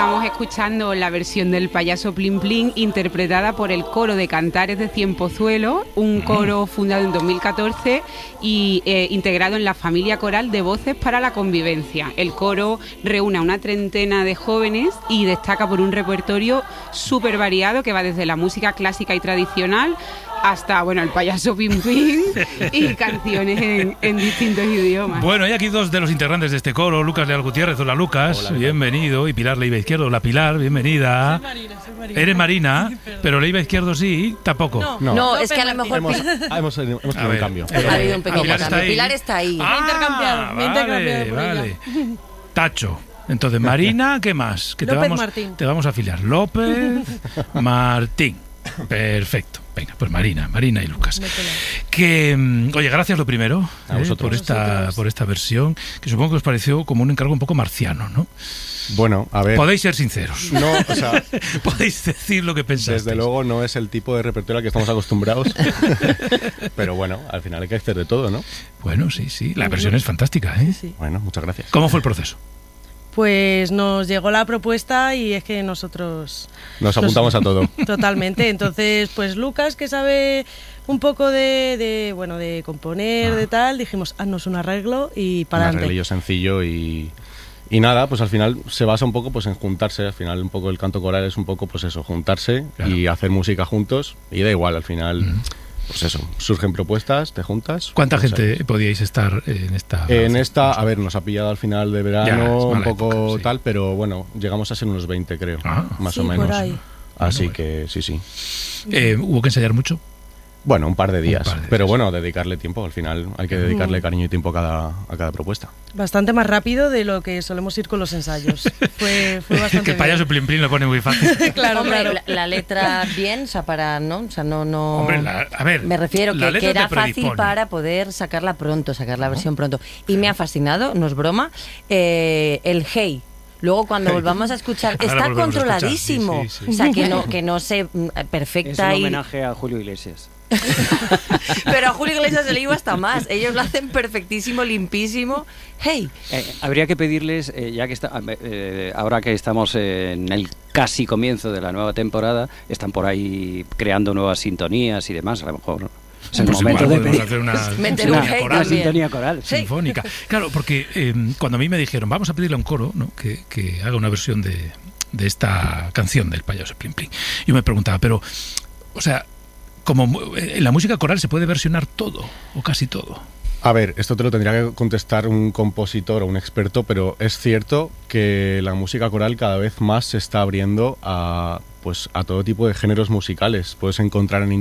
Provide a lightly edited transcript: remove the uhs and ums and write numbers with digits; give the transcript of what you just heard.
estamos escuchando la versión del Payaso Plin Plin interpretada por el coro de Cantares de Cienpozuelo, un coro fundado en 2014 y integrado en la familia coral de Voces para la Convivencia. El coro reúne a una treintena de jóvenes y destaca por un repertorio súper variado que va desde la música clásica y tradicional hasta, bueno, el payaso Pim Pim y canciones en distintos idiomas. Bueno, hay aquí dos de los integrantes de este coro, Lucas Leal Gutiérrez. Hola, Lucas. Hola, bienvenido. Y Pilar Leiva Izquierdo. Hola, Pilar, bienvenida. Soy Marina. Eres Marina, pero Leiva Izquierdo sí, tampoco. No, es que a lo mejor hemos tenido un cambio. Ha habido un pequeño Pilar cambio. Pilar está ahí. Me he intercambiado por vale. ella. Tacho. Entonces, Marina, ¿qué más? Que López Martín. Te vamos a afiliar. López Martín. Perfecto. Venga, pues Marina y Lucas. Oye, gracias lo primero por esta versión, que supongo que os pareció como un encargo un poco marciano, ¿no? Bueno, a ver. Podéis ser sinceros. No, o sea, podéis decir lo que pensáis. Desde luego no es el tipo de repertorio al que estamos acostumbrados. Pero bueno, al final hay que hacer de todo, ¿no? Bueno, sí. La versión es fantástica, ¿eh? Sí. Bueno, muchas gracias. ¿Cómo fue el proceso? Pues nos llegó la propuesta y es que nosotros nos apuntamos a todo. Totalmente. Entonces, pues Lucas, que sabe un poco de componer, de tal, dijimos, haznos un arreglo y para adelante. Un arreglillo sencillo y nada, pues al final se basa un poco pues en juntarse. Al final un poco el canto coral es un poco pues eso, juntarse y hacer música juntos, y da igual, al final... Pues eso, surgen propuestas, te juntas. ¿Cuánta gente podíais estar en esta? En esta, a ver, nos ha pillado al final de verano, un poco época, sí. Tal, pero bueno, llegamos a ser unos 20, creo, más o menos. Por ahí. Así que sí. ¿Hubo que ensayar mucho? Bueno, un par de días, pero bueno, dedicarle tiempo, al final hay que dedicarle cariño y tiempo a cada propuesta. Bastante más rápido de lo que solemos ir con los ensayos. Fue bastante que el payaso Plin Plin lo pone muy fácil. Claro. La letra bien, o sea, no... Hombre, a ver, me refiero que era fácil para poder sacarla pronto, sacar la versión pronto. Y me ha fascinado, no es broma, el hey. Luego cuando volvamos a escuchar, está controladísimo. Sí. O sea, que no se perfecta. Es un homenaje a Julio Iglesias. Pero a Julio Iglesias se le iba hasta más. Ellos lo hacen perfectísimo, limpísimo. Hey. Habría que pedirles, ya que ahora que estamos en el casi comienzo de la nueva temporada, están por ahí creando nuevas sintonías y demás, a lo mejor... Es el momento de hacer una sintonía coral sinfónica. Claro, porque cuando a mí me dijeron, vamos a pedirle a un coro, ¿no? que haga una versión de esta canción del payaso Plin Plin, yo me preguntaba, pero, o sea, como en la música coral se puede versionar todo o casi todo. A ver, esto te lo tendría que contestar un compositor o un experto, pero es cierto que la música coral cada vez más se está abriendo a todo tipo de géneros musicales. Puedes encontrar en